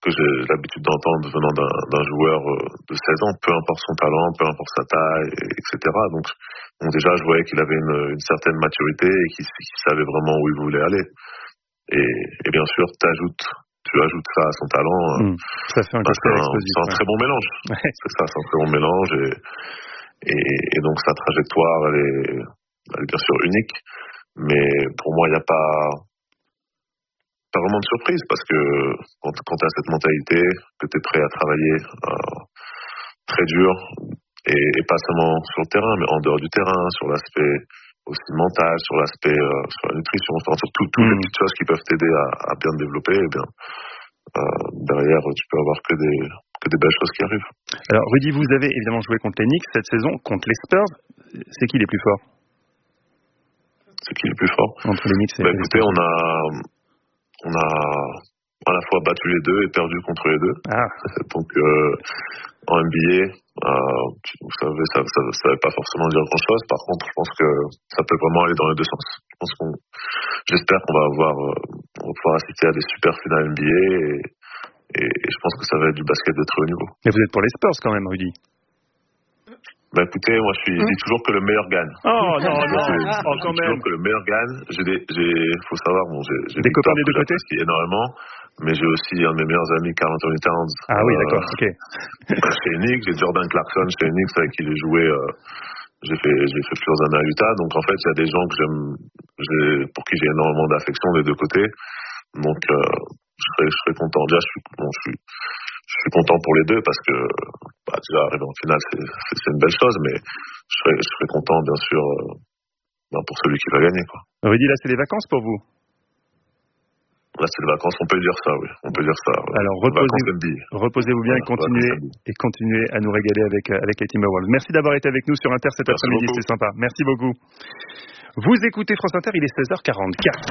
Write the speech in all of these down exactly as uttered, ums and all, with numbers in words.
que j'ai l'habitude d'entendre venant d'un, d'un joueur de seize ans, peu importe son talent, peu importe sa taille, et cetera. Donc, bon, déjà, je voyais qu'il avait une, une certaine maturité et qu'il, qu'il savait vraiment où il voulait aller. Et, et bien sûr, t'ajoutes, tu ajoutes ça à son talent. Mmh. Ça fait un bah, c'est, un, explosif, c'est un ouais. très bon mélange. Ouais. C'est ça, c'est un très bon mélange. Et, et, et donc, sa trajectoire, elle est, elle est bien sûr unique. Mais pour moi, il n'y a pas... pas vraiment de surprise parce que quand, quand tu as cette mentalité, que tu es prêt à travailler euh, très dur et, et pas seulement sur le terrain, mais en dehors du terrain, sur l'aspect aussi mental, sur l'aspect euh, sur la nutrition, enfin, sur toutes mmh. les petites choses qui peuvent t'aider à, à bien te développer, eh bien, euh, derrière tu peux avoir que des, que des belles choses qui arrivent. Alors Rudy, vous avez évidemment joué contre les Knicks cette saison, contre les Spurs, c'est qui les plus forts? C'est qui les plus forts? Entre les Knicks et bah, les écoutez, Spurs. on a On a à la fois battu les deux et perdu contre les deux. Ah. Donc, euh, en N B A, euh, vous savez, ça ne veut pas forcément dire grand-chose. Par contre, je pense que ça peut vraiment aller dans les deux sens. Je pense qu'on, j'espère qu'on va avoir, euh, on va pouvoir assister à des super finales N B A et, et, et je pense que ça va être du basket de très haut niveau. Mais vous êtes pour les Spurs quand même, Rudy. Bah écoutez, moi je suis, je dis toujours que le meilleur gagne. Oh non, non, je, oh, je quand dis même. toujours que le meilleur gagne. J'ai des, j'ai, faut savoir, bon, j'ai, j'ai des copains des deux côtés énormément, mais j'ai aussi un de mes meilleurs amis, Karl Anthony Towns. Ah euh, oui, d'accord, ok. Chez Knicks, j'ai Jordan Clarkson chez Knicks avec qui j'ai joué. Euh, j'ai fait, j'ai fait plusieurs années à Utah. Donc en fait, il y a des gens que j'aime, j'ai, pour qui j'ai énormément d'affection des deux côtés. Donc euh, je serais, je serais content. Déjà, je suis, bon, je suis. Je suis content pour les deux parce que bah, déjà arriver en finale c'est, c'est, c'est une belle chose, mais je serais, je serais content bien sûr euh, bah, pour celui qui va gagner, quoi. Rudy, là c'est les vacances pour vous? Là c'est les vacances, on peut dire ça, oui, on peut dire ça. Alors reposez, reposez-vous bien voilà, et continuez et continuez à nous régaler avec avec les Timberwolves. Merci d'avoir été avec nous sur Inter cet Merci après-midi, beaucoup. C'était sympa. Merci beaucoup. Vous écoutez France Inter, il est seize heures quarante-quatre.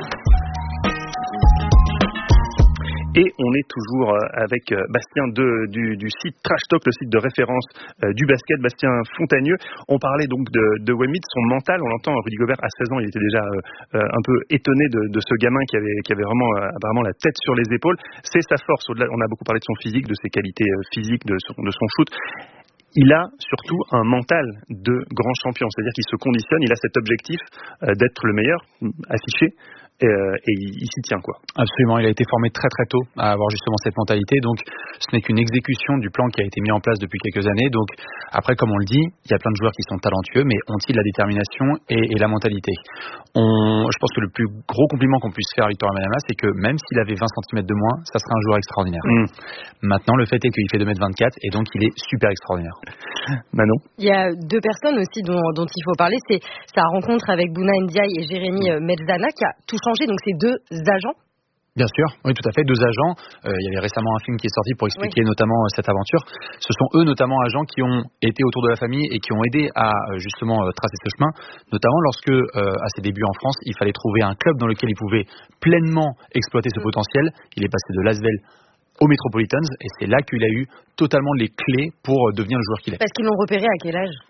Et on est toujours avec Bastien de, du, du site Trash Talk, le site de référence euh, du basket, Bastien Fontagneux. On parlait donc de, de Wemby, de son mental. On entend Rudy Gobert à seize ans, il était déjà euh, un peu étonné de, de ce gamin qui avait, qui avait vraiment, euh, vraiment la tête sur les épaules. C'est sa force. Au-delà, on a beaucoup parlé de son physique, de ses qualités euh, physiques, de son, de son shoot. Il a surtout un mental de grand champion, c'est-à-dire qu'il se conditionne, il a cet objectif euh, d'être le meilleur affiché. Et, euh, et il, il s'y tient, quoi. Absolument, il a été formé très très tôt à avoir justement cette mentalité, donc ce n'est qu'une exécution du plan qui a été mis en place depuis quelques années. Donc après, comme on le dit, il y a plein de joueurs qui sont talentueux, mais ont-ils la détermination et, et la mentalité? On, je pense que le plus gros compliment qu'on puisse faire à Victor Wembanyama, c'est que même s'il avait vingt centimètres de moins, ça serait un joueur extraordinaire. Mmh. Maintenant, le fait est qu'il fait deux mètres vingt-quatre et donc il est super extraordinaire. Manon? Il y a deux personnes aussi dont, dont il faut parler, c'est sa rencontre avec Bouna Ndiaye et Jérémy Mezzana qui a tout changé. Donc c'est deux agents? Bien sûr, oui, tout à fait, deux agents. Euh, il y avait récemment un film qui est sorti pour expliquer oui. notamment euh, cette aventure. Ce sont eux notamment agents qui ont été autour de la famille et qui ont aidé à euh, justement euh, tracer ce chemin, notamment lorsque euh, à ses débuts en France, il fallait trouver un club dans lequel il pouvait pleinement exploiter ce mmh. potentiel. Il est passé de Lasvel aux Metropolitans et c'est là qu'il a eu totalement les clés pour devenir le joueur qu'il est. Parce qu'ils l'ont repéré à quel âge?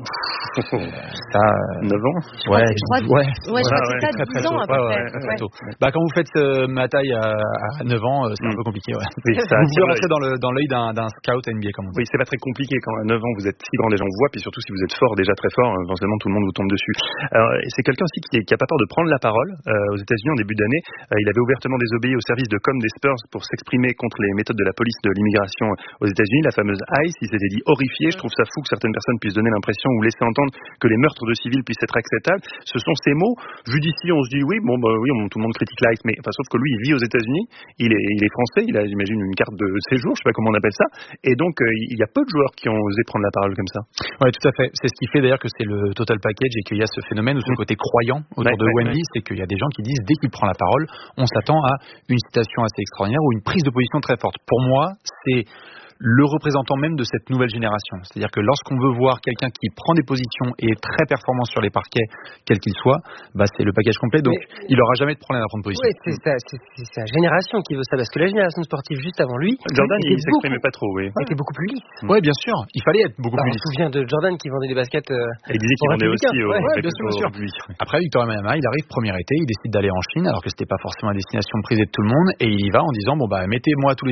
Ça, neuf ans. Ouais, je crois, ouais, ouais, je crois que c'est ça, dix ans à peu près. Ouais, ouais, ouais. Bah, quand vous faites euh, ma taille à, à neuf ans, c'est mm. un peu compliqué. Ouais. Oui, ça vous pouvez rentrer dans, le, dans l'œil d'un, d'un scout N B A comme on dit. Oui, c'est pas très compliqué quand à neuf ans vous êtes si grand, les gens vous voient, puis surtout si vous êtes fort, déjà très fort, forcément tout le monde vous tombe dessus. Alors, c'est quelqu'un aussi qui, qui a pas peur de prendre la parole. Euh, aux États-Unis en début d'année, euh, il avait ouvertement désobéi au service de com des Spurs pour s'exprimer contre les méthodes de la police de l'immigration aux États-Unis, la fameuse ICE. Il s'était dit horrifié. Je trouve ça fou que certaines personnes puissent donner l'impression ou laisser entendre que les meurtres de civils puissent être acceptables. Ce sont ces mots. Vu d'ici, on se dit oui, bon, bah oui, on, tout le monde critique l'ICE, mais enfin, sauf que lui, il vit aux États-Unis. Il est, il est français. Il a, j'imagine, une carte de séjour. Je sais pas comment on appelle ça. Et donc, euh, il y a peu de joueurs qui ont osé prendre la parole comme ça. Ouais, tout à fait. C'est ce qui fait d'ailleurs que c'est le total package et qu'il y a ce phénomène ou ce mmh. côté croyant autour ouais, de ouais, Wemby, ouais. c'est qu'il y a des gens qui disent dès qu'il prend la parole, on s'attend à une citation assez extraordinaire ou une prise de position très forte. Pour moi, c'est le représentant même de cette nouvelle génération. C'est-à-dire que lorsqu'on veut voir quelqu'un qui prend des positions et est très performant sur les parquets, quel qu'il soit, bah c'est le package complet. Donc, mais, il n'aura jamais de problème à prendre position. Oui, c'est sa, c'est, c'est sa génération qui veut ça. Parce que la génération sportive juste avant lui, Jordan, il ne s'exprimait pas trop, oui. était beaucoup plus lisse. Oui, bien sûr. Il fallait être beaucoup bah, plus lisse. On se souvient de Jordan qui vendait des baskets. Euh, et il disait qu'il vendait aussi au, ouais, ouais, bien sûr, bien sûr. Après, Victor Wembanyama, il arrive premier été, il décide d'aller en Chine, alors que c'était pas forcément la destination prisée de tout le monde, et il y va en disant bon bah mettez-moi tous les